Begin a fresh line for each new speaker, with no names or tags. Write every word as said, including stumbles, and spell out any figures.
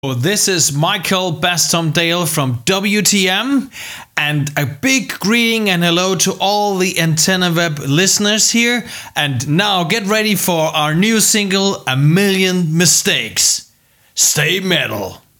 Oh, this is Michael Bastomdale from W T M, and a big greeting and hello to all the Antenna Web listeners here. And now get ready for our new single, A Million Mistakes. Stay metal.